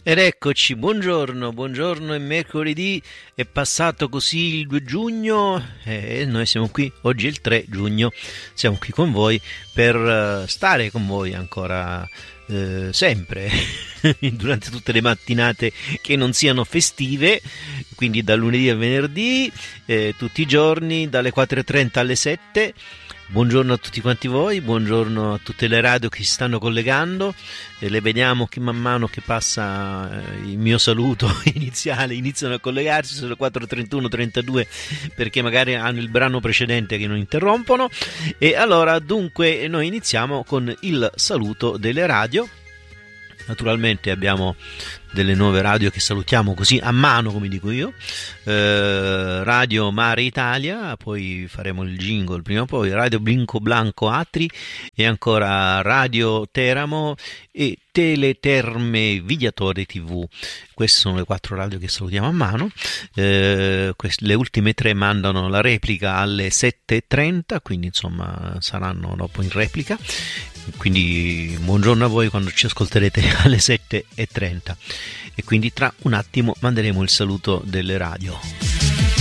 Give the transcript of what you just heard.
Ed eccoci, buongiorno, è mercoledì, è passato così il 2 giugno e noi siamo qui, oggi è il 3 giugno, siamo qui con voi per stare con voi ancora sempre, durante tutte le mattinate che non siano festive, quindi da lunedì a venerdì, tutti i giorni, dalle 4:30 alle 7. Buongiorno a tutti quanti voi, buongiorno a tutte le radio che si stanno collegando, le vediamo che man mano che passa il mio saluto iniziale iniziano a collegarsi, sono le 4:31, 32 perché magari hanno il brano precedente che non interrompono. E allora dunque noi iniziamo con il saluto delle radio. Naturalmente abbiamo delle nuove radio che salutiamo così a mano, come dico io, Radio Mare Italia, poi faremo il jingle prima o poi, Radio Blinco Blanco Atri e ancora Radio Teramo e Teleterme Vigliatore TV. Queste sono le 4 radio che salutiamo a mano. Le ultime 3 mandano la replica alle 7:30, quindi insomma saranno dopo in replica. Quindi buongiorno a voi quando ci ascolterete alle 7:30 e quindi tra un attimo manderemo il saluto delle radio.